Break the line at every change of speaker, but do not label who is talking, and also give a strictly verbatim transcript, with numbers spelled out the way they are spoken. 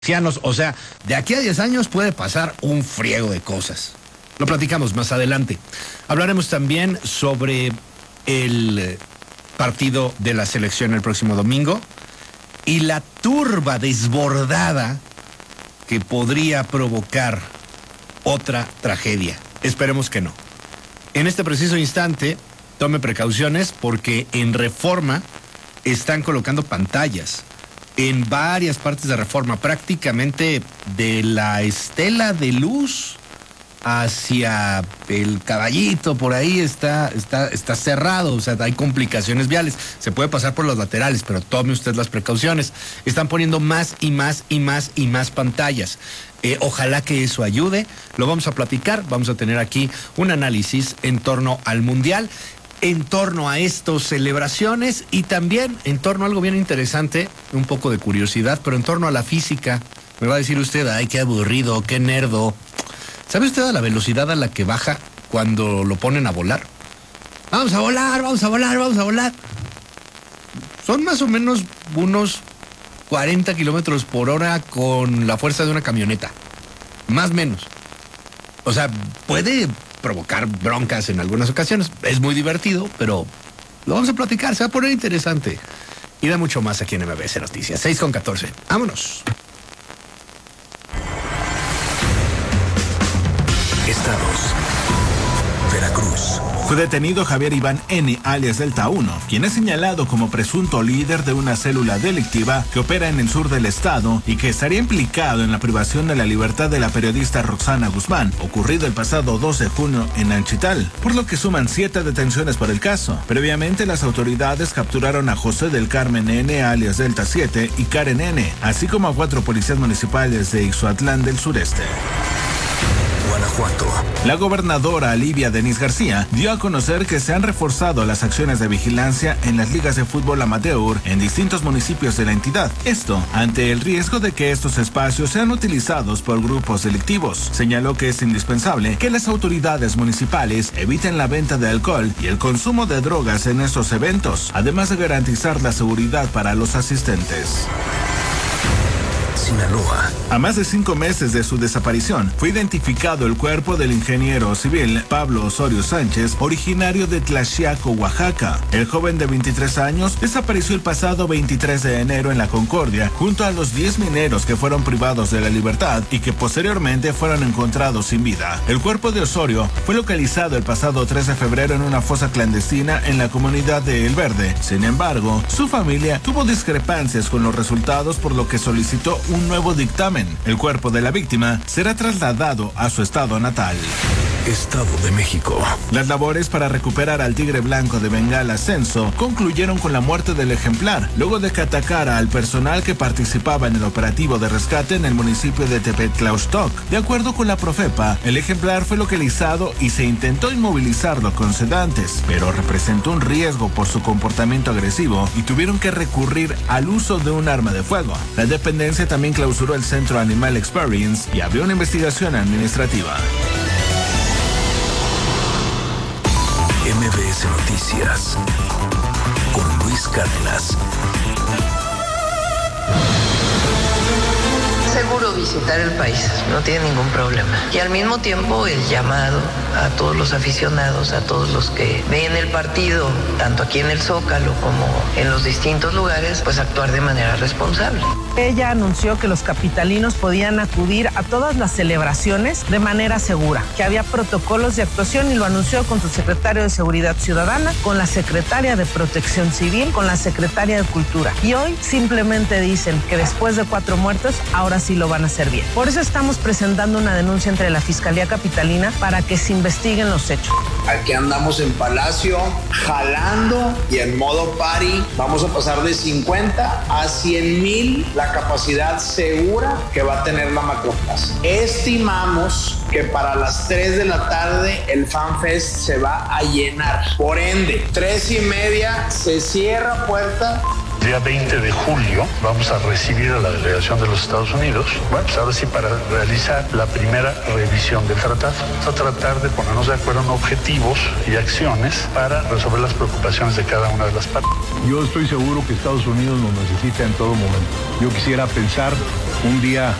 O sea, de aquí a diez años puede pasar un friego de cosas. Lo platicamos más adelante. Hablaremos también sobre el partido de la selección el próximo domingo y la turba desbordada que podría provocar otra tragedia. Esperemos que no. En este preciso instante, tome precauciones porque en Reforma están colocando pantallas en varias partes de Reforma, prácticamente de la Estela de Luz hacia el Caballito, por ahí está, está, está cerrado, o sea, hay complicaciones viales. Se puede pasar por los laterales, pero tome usted las precauciones. Están poniendo más y más y más y más pantallas. Eh, ojalá que eso ayude. Lo vamos a platicar, vamos a tener aquí un análisis en torno al Mundial, en torno a estas celebraciones y también en torno a algo bien interesante, un poco de curiosidad, pero en torno a la física. Me va a decir usted, ay, qué aburrido, qué nerdo. ¿Sabe usted a la velocidad a la que baja cuando lo ponen a volar? Vamos a volar, vamos a volar, vamos a volar. Son más o menos unos cuarenta kilómetros por hora con la fuerza de una camioneta. Más o menos. O sea, puede provocar broncas en algunas ocasiones. Es muy divertido, pero lo vamos a platicar, se va a poner interesante. Y da mucho más aquí en M B S Noticias. seis con catorce. Vámonos.
Estados. Veracruz.
Fue detenido Javier Iván N., alias Delta uno, quien es señalado como presunto líder de una célula delictiva que opera en el sur del estado y que estaría implicado en la privación de la libertad de la periodista Roxana Guzmán, ocurrido el pasado dos de junio en Anchital, por lo que suman siete detenciones por el caso. Previamente, las autoridades capturaron a José del Carmen N., alias Delta siete, y Karen N., así como a cuatro policías municipales de Ixhuatlán del sureste.
Guanajuato.
La gobernadora Livia Denis García dio a conocer que se han reforzado las acciones de vigilancia en las ligas de fútbol amateur en distintos municipios de la entidad. Esto ante el riesgo de que estos espacios sean utilizados por grupos delictivos. Señaló que es indispensable que las autoridades municipales eviten la venta de alcohol y el consumo de drogas en estos eventos, además de garantizar la seguridad para los asistentes.
Sinaloa.
A más de cinco meses de su desaparición, fue identificado el cuerpo del ingeniero civil Pablo Osorio Sánchez, originario de Tlaxiaco, Oaxaca. El joven de veintitrés años desapareció el pasado veintitrés de enero en La Concordia, junto a los diez mineros que fueron privados de la libertad y que posteriormente fueron encontrados sin vida. El cuerpo de Osorio fue localizado el pasado tres de febrero en una fosa clandestina en la comunidad de El Verde. Sin embargo, su familia tuvo discrepancias con los resultados, por lo que solicitó un nuevo dictamen. El cuerpo de la víctima será trasladado a su estado natal.
Estado de México.
Las labores para recuperar al tigre blanco de Bengala Censo concluyeron con la muerte del ejemplar, luego de que atacara al personal que participaba en el operativo de rescate en el municipio de Tepetlaustoc. De acuerdo con la Profepa, el ejemplar fue localizado y se intentó inmovilizarlo con sedantes, pero representó un riesgo por su comportamiento agresivo y tuvieron que recurrir al uso de un arma de fuego. La dependencia también clausuró el Centro Animal Experience y abrió una investigación administrativa.
M B S Noticias con Luis Cárdenas.
Seguro visitar el país, no tiene ningún problema. Y al mismo tiempo el llamado a todos los aficionados, a todos los que ven el partido, tanto aquí en el Zócalo como en los distintos lugares, pues actuar de manera responsable.
Ella anunció que los capitalinos podían acudir a todas las celebraciones de manera segura, que había protocolos de actuación y lo anunció con su secretario de Seguridad Ciudadana, con la secretaria de Protección Civil, con la secretaria de Cultura. Y hoy simplemente dicen que después de cuatro muertos, ahora sí lo van a hacer bien. Por eso estamos presentando una denuncia entre la Fiscalía Capitalina para que se investiguen los hechos.
Aquí andamos en Palacio, jalando y en modo party. Vamos a pasar de cincuenta a cien mil la capacidad segura que va a tener la Macroplaza. Estimamos que para las tres de la tarde el FanFest se va a llenar. Por ende, tres y media se cierra puerta.
Día veinte de julio vamos a recibir a la delegación de los Estados Unidos, bueno, pues ahora sí para realizar la primera revisión del tratado. Vamos a tratar de ponernos de acuerdo en objetivos y acciones para resolver las preocupaciones de cada una de las partes.
Yo estoy seguro que Estados Unidos nos necesita en todo momento. Yo quisiera pensar
Un día